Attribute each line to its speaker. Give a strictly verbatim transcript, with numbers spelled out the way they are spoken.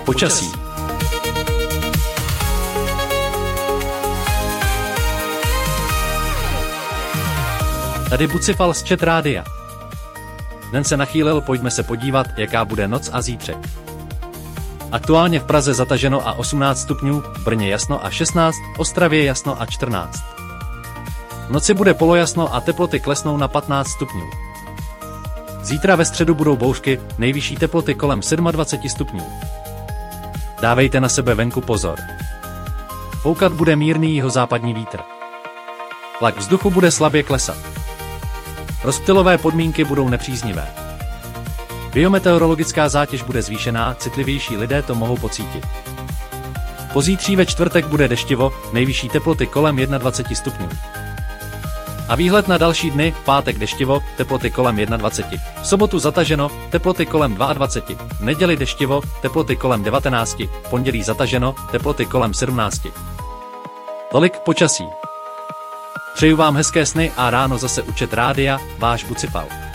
Speaker 1: Počasí. Tady Bucifal z Chat Rádia. Den se nachýlil, pojďme se podívat, jaká bude noc a zítřek. Aktuálně v Praze zataženo a osmnáct stupňů, v Brně jasno a šestnáct, v Ostravě jasno a čtrnáct. V noci bude polojasno a teploty klesnou na patnáct stupňů. Zítra ve středu budou bouřky, nejvyšší teploty kolem dvacet sedm stupňů. Dávejte na sebe venku pozor. Foukat bude mírný jihozápadní vítr. Tlak vzduchu bude slabě klesat. Rozptylové podmínky budou nepříznivé. Biometeorologická zátěž bude zvýšená, citlivější lidé to mohou pocítit. Pozítří ve čtvrtek bude deštivo, nejvyšší teploty kolem dvacet jedna stupňů. A výhled na další dny, v pátek deštivo, teploty kolem dvacet jedna. V sobotu zataženo, teploty kolem dvacet dva. V neděli deštivo, teploty kolem devatenáct. V pondělí zataženo, teploty kolem sedmnáct. Tolik k počasí. Přeju vám hezké sny a ráno zase u Chat Rádia, váš Bucifal.